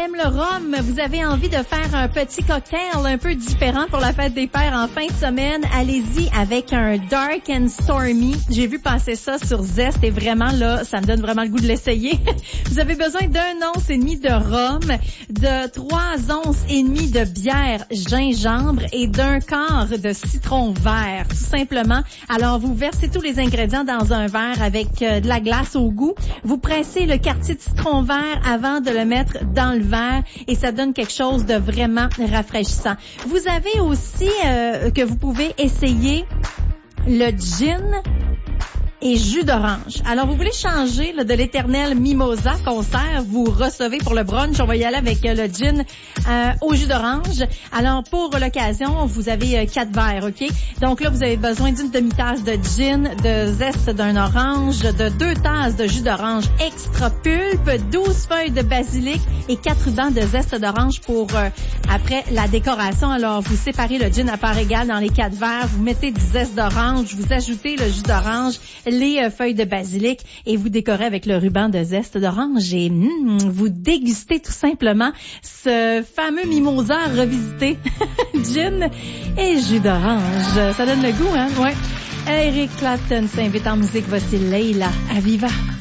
aime le rhum, vous avez envie de faire un petit cocktail un peu différent pour la fête des pères en fin de semaine, allez-y avec un Dark and Stormy. J'ai vu passer ça sur Zest et vraiment là, ça me donne vraiment le goût de l'essayer. Vous avez besoin d'1 once et demi de rhum, de 3 onces et demi de bière gingembre et d'1 quart de citron vert, tout simplement. Alors, vous versez tous les ingrédients dans un verre avec de la glace au goût. Vous pressez le quartier de citron vert avant de le mettre dans le verre et ça donne quelque chose de vraiment rafraîchissant. Vous avez aussi que vous pouvez essayer le gin et jus d'orange. Alors, vous voulez changer là, de l'éternel mimosa qu'on sert, vous recevez pour le brunch. On va y aller avec le gin au jus d'orange. Alors, pour l'occasion, vous avez 4 verres, OK? Donc là, vous avez besoin d'une demi-tasse de gin, de zeste d'un orange, de 2 tasses de jus d'orange extra pulpe, 12 feuilles de basilic et 4 dents de zeste d'orange pour après la décoration. Alors, vous séparez le gin à part égale dans les 4 verres, vous mettez du zeste d'orange, vous ajoutez le jus d'orange, les feuilles de basilic et vous décorez avec le ruban de zeste d'orange et vous dégustez tout simplement ce fameux mimosa revisité gin et jus d'orange. Ça donne le goût, hein? Ouais. Eric Clapton s'invite en musique. Voici Leila Aviva.